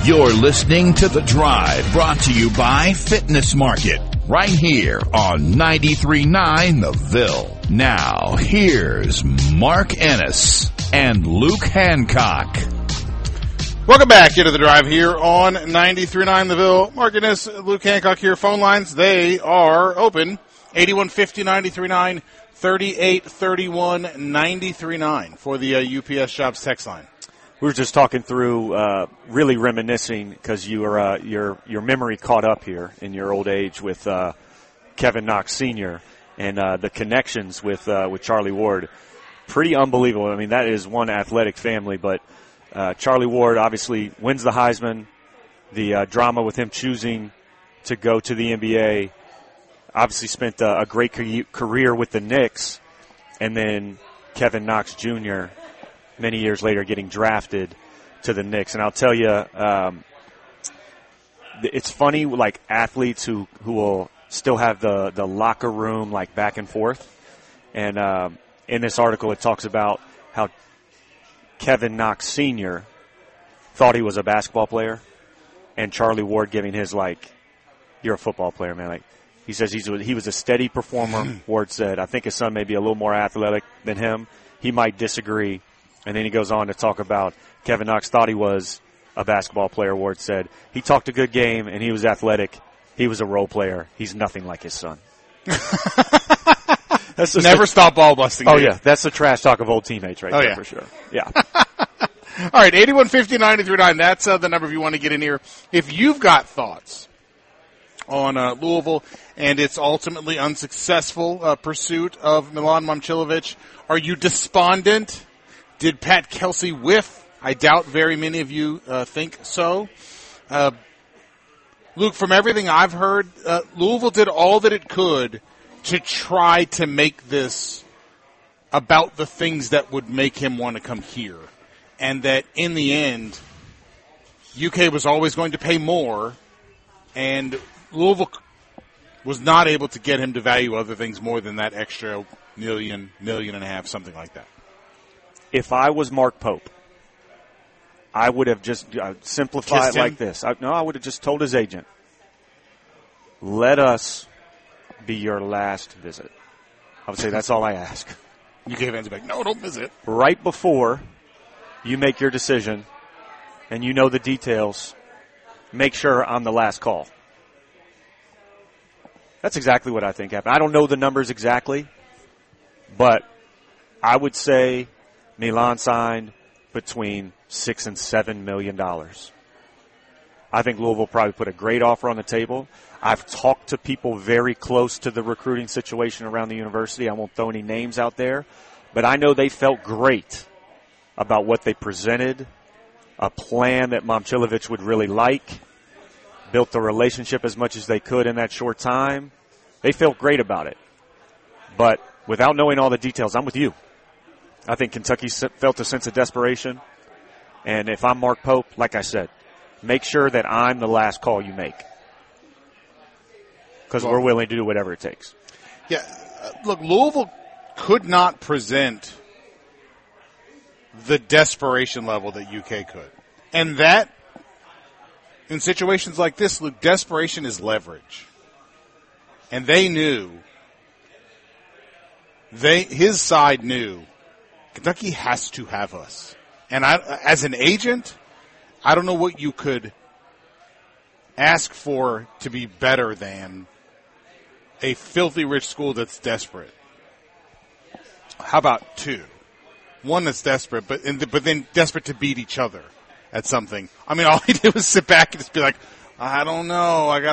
You're listening to The Drive, brought to you by Fitness Market, right here on 93.9 The Ville. Now, here's Mark Ennis and Luke Hancock. Welcome back here to The Drive here on 93.9 The Ville. Mark Ennis, Luke Hancock here. Phone lines, they are open. 8150-93.9, 3831-93.9 for the UPS Shops text line. We were just talking through, really reminiscing because your memory caught up here in your old age with Kevin Knox Sr. and the connections with Charlie Ward. Pretty unbelievable. I mean, that is one athletic family, but Charlie Ward obviously wins the Heisman. The drama with him choosing to go to the NBA. Obviously spent a great career with the Knicks, and then Kevin Knox Jr. many years later getting drafted to the Knicks. And I'll tell you, it's funny, like athletes who will still have the locker room like back and forth. And in this article it talks about how Kevin Knox Sr. thought he was a basketball player, and Charlie Ward giving his like, you're a football player, man. Like, he says he was a steady performer, Ward said. I think his son may be a little more athletic than him. He might disagree. And then he goes on to talk about Kevin Knox thought he was a basketball player, Ward said. He talked a good game, and he was athletic. He was a role player. He's nothing like his son. That's never stop ball busting. Oh, yeah. That's the trash talk of old teammates right there, yeah. for sure. Yeah. All right, 8150-93.9. That's the number if you want to get in here. If you've got thoughts on Louisville and its ultimately unsuccessful pursuit of Milan Momcilovic, are you despondent? Did Pat Kelsey whiff? I doubt very many of you think so. Luke, from everything I've heard, Louisville did all that it could to try to make this about the things that would make him want to come here. And that in the end, UK was always going to pay more, and Louisville was not able to get him to value other things more than that extra million and a half, something like that. If I was Mark Pope, I would have just simplified it like this. I would have just told his agent, let us be your last visit. I would say that's all I ask. You gave Andy back, no, don't visit. Right before you make your decision and you know the details, make sure I'm the last call. That's exactly what I think happened. I don't know the numbers exactly, but I would say Milan signed between $6 and $7 million. I think Louisville probably put a great offer on the table. I've talked to people very close to the recruiting situation around the university. I won't throw any names out there, but I know they felt great about what they presented, a plan that Momcilovic would really like, built the relationship as much as they could in that short time. They felt great about it. But without knowing all the details, I'm with you. I think Kentucky felt a sense of desperation. And if I'm Mark Pope, like I said, make sure that I'm the last call you make. Because we're willing to do whatever it takes. Yeah, look, Louisville could not present the desperation level that UK could. And that, in situations like this, Luke, desperation is leverage. And they knew, his side knew, Kentucky has to have us. And as an agent, I don't know what you could ask for to be better than a filthy rich school that's desperate. How about two? One that's desperate, but then desperate to beat each other at something. I mean, all he did was sit back and just be like, I don't know. I got